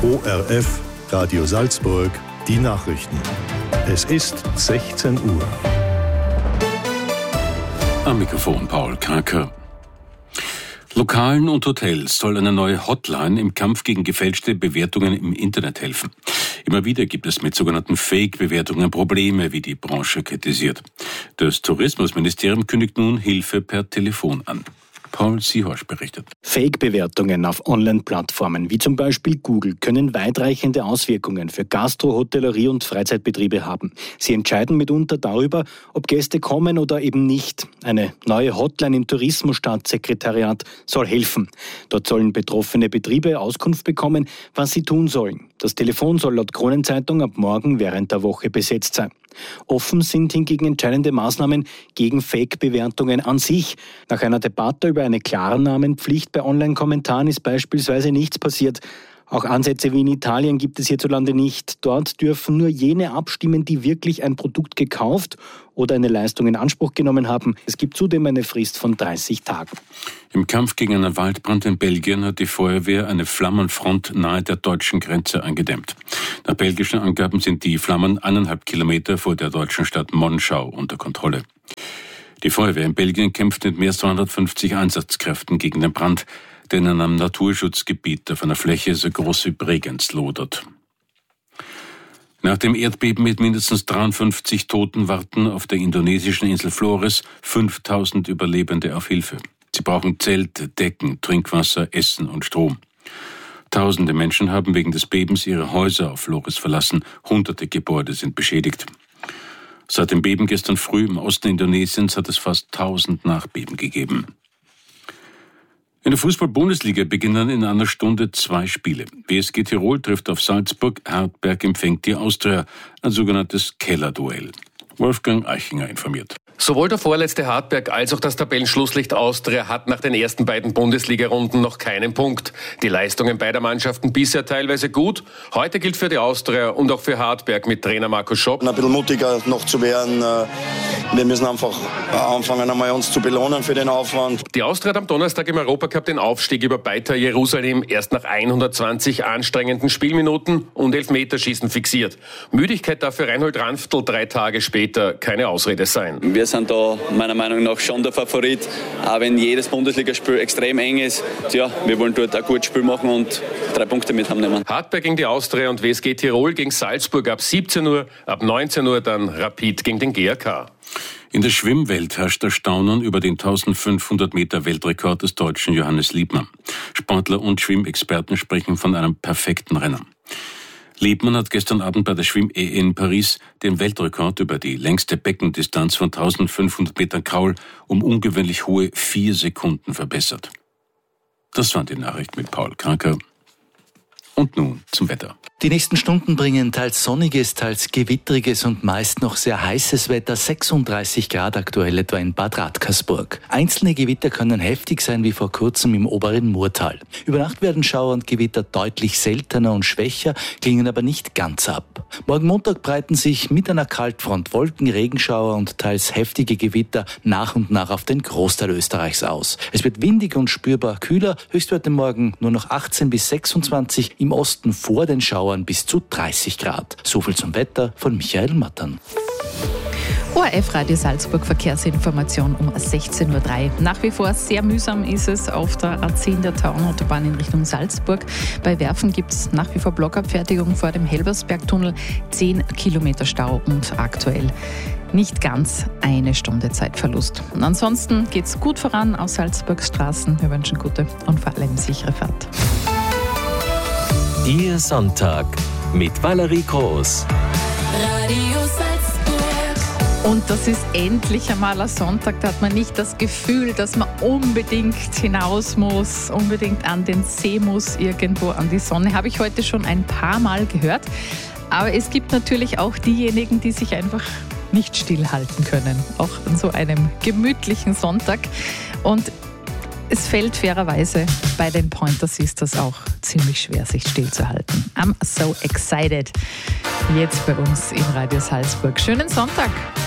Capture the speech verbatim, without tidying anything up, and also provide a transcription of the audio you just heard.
O R F, Radio Salzburg, die Nachrichten. Es ist sechzehn Uhr. Am Mikrofon Paul Kraker. Lokalen und Hotels soll eine neue Hotline im Kampf gegen gefälschte Bewertungen im Internet helfen. Immer wieder gibt es mit sogenannten Fake-Bewertungen Probleme, wie die Branche kritisiert. Das Tourismusministerium kündigt nun Hilfe per Telefon an. Paul Siehorsch berichtet. Fake-Bewertungen auf Online-Plattformen wie zum Beispiel Google können weitreichende Auswirkungen für Gastro-, Hotellerie- und Freizeitbetriebe haben. Sie entscheiden mitunter darüber, ob Gäste kommen oder eben nicht. Eine neue Hotline im Tourismusstaatssekretariat soll helfen. Dort sollen betroffene Betriebe Auskunft bekommen, was sie tun sollen. Das Telefon soll laut Kronenzeitung ab morgen während der Woche besetzt sein. Offen sind hingegen entscheidende Maßnahmen gegen Fake-Bewertungen an sich. Nach einer Debatte über eine Klarnamenpflicht bei Online-Kommentaren ist beispielsweise nichts passiert. Auch Ansätze wie in Italien gibt es hierzulande nicht. Dort dürfen nur jene abstimmen, die wirklich ein Produkt gekauft oder eine Leistung in Anspruch genommen haben. Es gibt zudem eine Frist von dreißig Tagen. Im Kampf gegen einen Waldbrand in Belgien hat die Feuerwehr eine Flammenfront nahe der deutschen Grenze eingedämmt. Nach belgischen Angaben sind die Flammen eineinhalb Kilometer vor der deutschen Stadt Monschau unter Kontrolle. Die Feuerwehr in Belgien kämpft mit mehr als zweihundertfünfzig Einsatzkräften gegen den Brand, der in einem Naturschutzgebiet auf einer Fläche so groß wie Bregenz lodert. Nach dem Erdbeben mit mindestens dreiundfünfzig Toten warten auf der indonesischen Insel Flores fünftausend Überlebende auf Hilfe. Sie brauchen Zelte, Decken, Trinkwasser, Essen und Strom. Tausende Menschen haben wegen des Bebens ihre Häuser auf Flores verlassen. Hunderte Gebäude sind beschädigt. Seit dem Beben gestern früh im Osten Indonesiens hat es fast tausend Nachbeben gegeben. In der Fußball-Bundesliga beginnen in einer Stunde zwei Spiele. W S G Tirol trifft auf Salzburg, Hartberg empfängt die Austria, ein sogenanntes Kellerduell. Wolfgang Eichinger informiert. Sowohl der vorletzte Hartberg als auch das Tabellenschlusslicht Austria hat nach den ersten beiden Bundesliga-Runden noch keinen Punkt. Die Leistungen beider Mannschaften bisher teilweise gut. Heute gilt für die Austria und auch für Hartberg mit Trainer Markus Schopp ein bisschen mutiger noch zu werden. Wir müssen einfach anfangen, einmal uns zu belohnen für den Aufwand. Die Austria hat am Donnerstag im Europacup den Aufstieg über Beitar Jerusalem erst nach hundertzwanzig anstrengenden Spielminuten und Elfmeterschießen fixiert. Müdigkeit darf für Reinhold Ranftl drei Tage später keine Ausrede sein. Wir sind da meiner Meinung nach schon der Favorit, auch wenn jedes Bundesligaspiel extrem eng ist. Tja, wir wollen dort ein gutes Spiel machen und drei Punkte mit heimnehmen. Hartberg gegen die Austria und W S G Tirol gegen Salzburg ab siebzehn Uhr, ab neunzehn Uhr dann Rapid gegen den G A K. In der Schwimmwelt herrscht Erstaunen über den eintausendfünfhundert Meter Weltrekord des Deutschen Johannes Liebmann. Sportler und Schwimmexperten sprechen von einem perfekten Rennen. Liebmann hat gestern Abend bei der Schwimm-E in Paris den Weltrekord über die längste Beckendistanz von eintausendfünfhundert Metern Kraul um ungewöhnlich hohe vier Sekunden verbessert. Das waren die Nachrichten mit Paul Kraker. Und nun zum Wetter. Die nächsten Stunden bringen teils sonniges, teils gewittriges und meist noch sehr heißes Wetter, sechsunddreißig Grad aktuell etwa in Bad Radkersburg. Einzelne Gewitter können heftig sein wie vor kurzem im oberen Murtal. Über Nacht werden Schauer und Gewitter deutlich seltener und schwächer, klingen aber nicht ganz ab. Morgen Montag breiten sich mit einer Kaltfront Wolken, Regenschauer und teils heftige Gewitter nach und nach auf den Großteil Österreichs aus. Es wird windig und spürbar kühler, Höchstwerte morgen nur noch achtzehn bis sechsundzwanzig, im Osten vor den Schauern bis zu dreißig Grad. So viel zum Wetter von Michael Mattern. O R F Radio Salzburg Verkehrsinformation um sechzehn Uhr drei. Nach wie vor sehr mühsam ist es auf der A zehn der Tauernautobahn in Richtung Salzburg. Bei Werfen gibt es nach wie vor Blockabfertigung vor dem Helbersbergtunnel, zehn Kilometer Stau und aktuell nicht ganz eine Stunde Zeitverlust. Und ansonsten geht es gut voran auf Salzburgs Straßen. Wir wünschen gute und vor allem sichere Fahrt. Ihr Sonntag mit Valerie Groß. Radio Salzburg. Und das ist endlich einmal ein Sonntag, da hat man nicht das Gefühl, dass man unbedingt hinaus muss, unbedingt an den See muss, irgendwo an die Sonne. Habe ich heute schon ein paar Mal gehört. Aber es gibt natürlich auch diejenigen, die sich einfach nicht stillhalten können, auch an so einem gemütlichen Sonntag. Und es fällt fairerweise bei den Pointer Sisters auch ziemlich schwer, sich stillzuhalten. I'm so excited. Jetzt bei uns im Radio Salzburg. Schönen Sonntag.